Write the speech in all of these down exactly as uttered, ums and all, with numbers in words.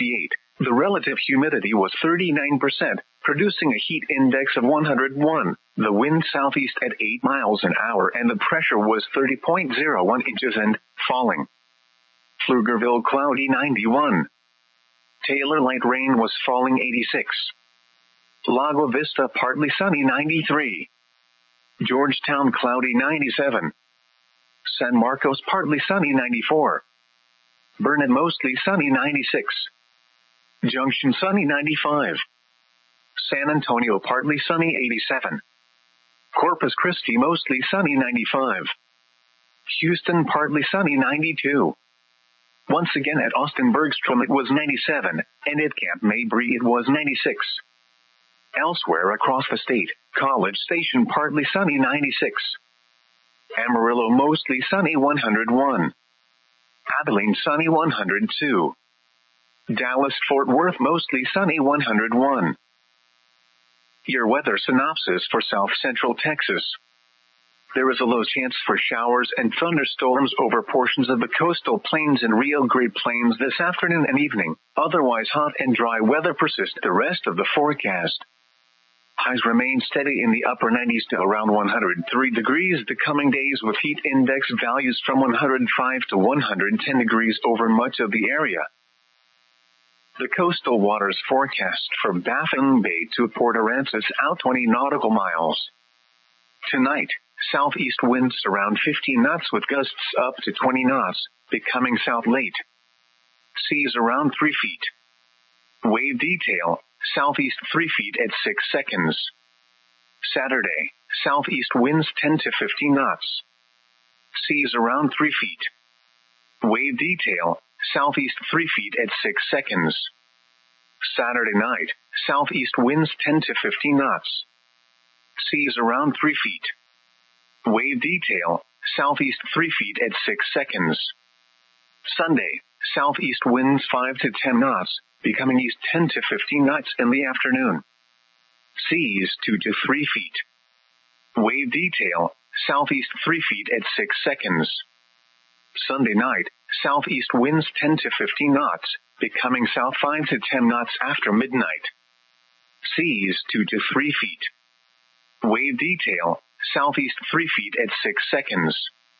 sixty-eight. The relative humidity was thirty-nine percent, producing a heat index of one hundred one. The wind southeast at eight miles an hour and the pressure was thirty point zero one inches and falling. Pflugerville cloudy ninety-one. Taylor light rain was falling eighty-six. Lago Vista partly sunny ninety-three. Georgetown cloudy ninety-seven. San Marcos partly sunny ninety-four. Burnet mostly sunny ninety-six. Junction sunny ninety-five. San Antonio partly sunny eighty-seven. Corpus Christi mostly sunny ninety-five. Houston partly sunny ninety-two. Once again at Austin Bergstrom it was ninety-seven, and at Camp Mabry it was ninety-six. Elsewhere across the state, College Station partly sunny ninety-six. Amarillo mostly sunny one hundred one. Abilene sunny one hundred two. Dallas-Fort Worth mostly sunny one hundred one. Your weather synopsis for South Central Texas. There is a low chance for showers and thunderstorms over portions of the coastal plains and Rio Grande Plains this afternoon and evening. Otherwise hot and dry weather persists the rest of the forecast. Highs remain steady in the upper nineties to around one hundred three degrees the coming days with heat index values from one hundred five to one hundred ten degrees over much of the area. The coastal waters forecast for Baffin Bay to Port Aransas out twenty nautical miles. Tonight, southeast winds around fifteen knots with gusts up to twenty knots, becoming south late. Seas around three feet. Wave detail, southeast three feet at six seconds. Saturday, southeast winds ten to fifteen knots. Seas around three feet. Wave detail, southeast three feet at six seconds. Saturday night, southeast winds ten to fifteen knots. Seas around three feet. Wave detail, southeast three feet at six seconds. Sunday, southeast winds five to ten knots, becoming east ten to fifteen knots in the afternoon. Seas two to three feet. Wave detail, southeast three feet at six seconds. Sunday night, southeast winds ten to fifteen knots, becoming south five to ten knots after midnight. Seas two to three feet. Wave detail, southeast three feet at six seconds.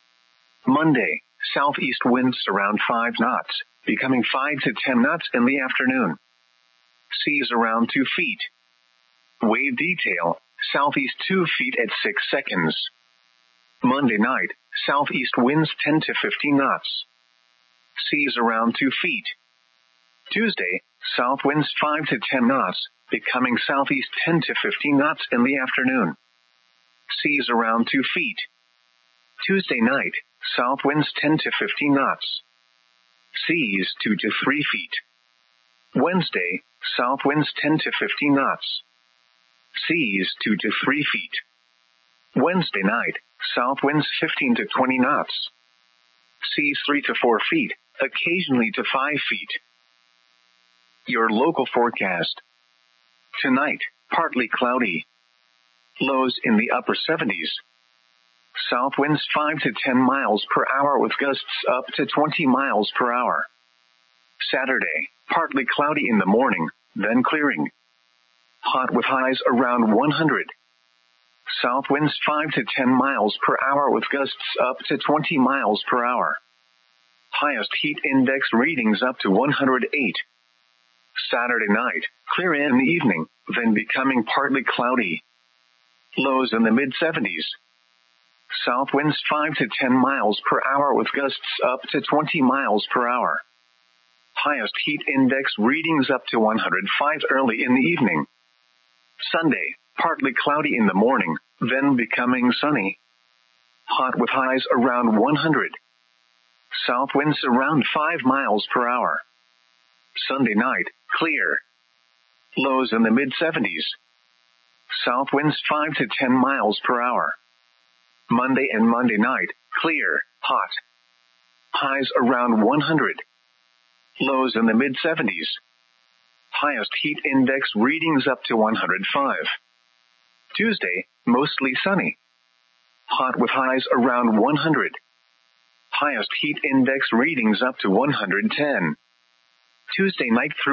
Monday, southeast winds around five knots, becoming five to ten knots in the afternoon. Seas around two feet. Wave detail, southeast two feet at six seconds. Monday night, southeast winds ten to fifteen knots. Seas around two feet. Tuesday, south winds five to ten knots, becoming southeast ten to fifteen knots in the afternoon. Seas around two feet. Tuesday night, south winds ten to fifteen knots. Seas two to three feet. Wednesday, south winds ten to fifteen knots. Seas two to three feet. Wednesday night, south winds fifteen to twenty knots. Seas three to four feet, occasionally to five feet. Your local forecast. Tonight, partly cloudy. Lows in the upper seventies. South winds five to ten miles per hour with gusts up to twenty miles per hour. Saturday, partly cloudy in the morning, then clearing. Hot with highs around one hundred. South winds five to ten miles per hour with gusts up to twenty miles per hour. Highest heat index readings up to one hundred eight. Saturday night, clear in the evening, then becoming partly cloudy. Lows in the mid seventies. South winds five to ten miles per hour with gusts up to twenty miles per hour. Highest heat index readings up to one hundred five early in the evening. Sunday, partly cloudy in the morning, then becoming sunny. Hot with highs around one hundred. South winds around five miles per hour. Sunday night, clear. Lows in the mid seventies. South winds five to ten miles per hour. Monday and Monday night, clear, hot. Highs around one hundred. Lows in the mid seventies. Highest heat index readings up to one hundred five. Tuesday, mostly sunny. Hot with highs around one hundred. Highest heat index readings up to one hundred ten. Tuesday night through